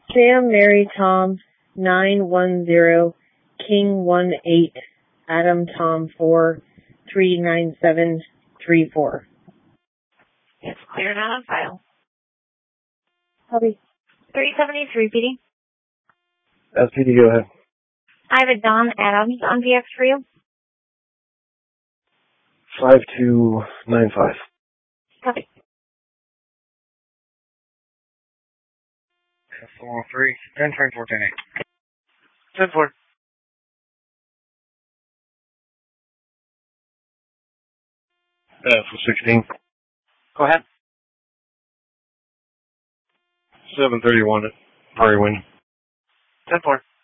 Sam Mary Tom 910 King 18 Adam Tom 4 39734. It's clear, not on file. Copy. 373 PD. SPD, go ahead. I have a Don Adams on PX for you. 5295. Copy. 403, 1024, 10-8. 10-4. For 16. Go ahead. 731 at Prairie Wind. 10-4.